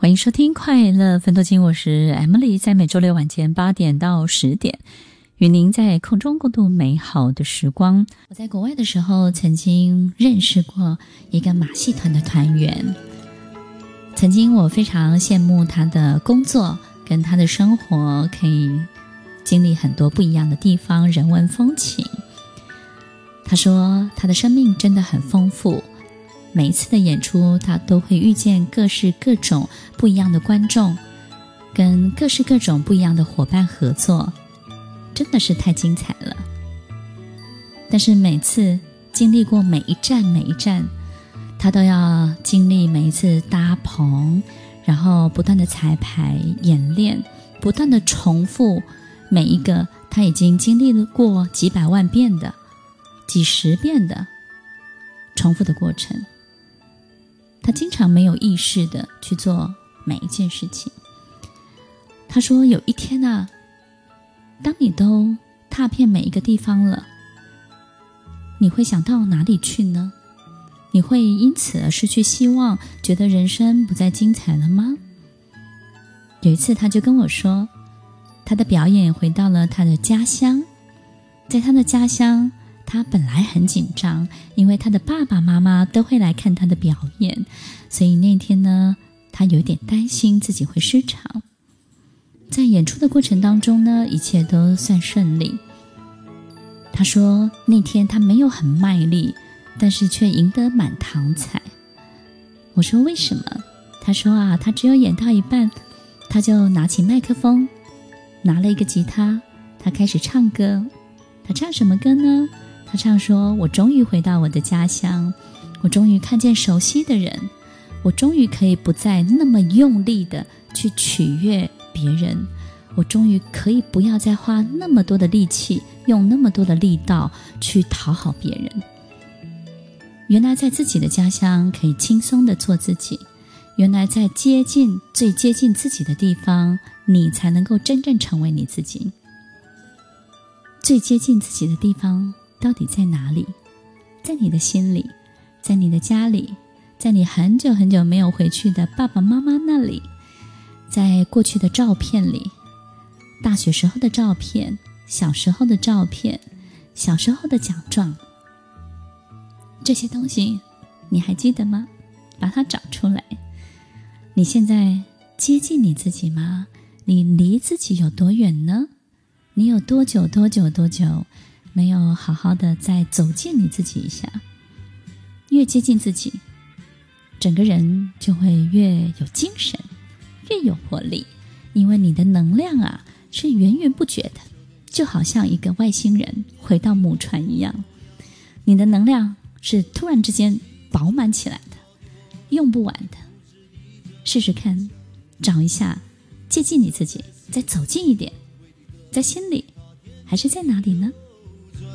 欢迎收听快乐分多金，我是 Emily， 在每周六晚间8点到10点与您在空中共度美好的时光。我在国外的时候曾经认识过一个马戏团的团员，曾经我非常羡慕他的工作跟他的生活，可以经历很多不一样的地方，人文风情。他说他的生命真的很丰富，每一次的演出他都会遇见各式各种不一样的观众，跟各式各种不一样的伙伴合作，真的是太精彩了。但是每次经历过每一站，他都要经历每一次搭棚，然后不断的彩排演练，不断的重复每一个他已经经历了过几百万遍的几十遍的重复的过程。他经常没有意识的去做每一件事情。他说有一天啊，当你都踏遍每一个地方了，你会想到哪里去呢？你会因此而失去希望，觉得人生不再精彩了吗？有一次他就跟我说，他的表演回到了他的家乡。在他的家乡，他本来很紧张，因为他的爸爸妈妈都会来看他的表演，所以那天呢，他有点担心自己会失常。在演出的过程当中呢，一切都算顺利。他说那天他没有很卖力，但是却赢得满堂彩。我说为什么？他说啊，他只有演到一半，他就拿起麦克风，拿了一个吉他，他开始唱歌。他唱什么歌呢？他唱说，我终于回到我的家乡，我终于看见熟悉的人，我终于可以不再那么用力的去取悦别人，我终于可以不要再花那么多的力气，用那么多的力道去讨好别人。原来在自己的家乡可以轻松的做自己，原来在最接近自己的地方，你才能够真正成为你自己。最接近自己的地方到底在哪里？在你的心里，在你的家里，在你很久很久没有回去的爸爸妈妈那里，在过去的照片里，大学时候的照片，小时候的照片，小时候的奖状，这些东西你还记得吗？把它找出来。你现在接近你自己吗？你离自己有多远呢？你有多久没有好好的再走进你自己一下？越接近自己，整个人就会越有精神，越有活力，因为你的能量啊是源源不绝的，就好像一个外星人回到母船一样，你的能量是突然之间饱满起来的，用不完的。试试看，找一下，接近你自己，再走近一点，在心里还是在哪里呢？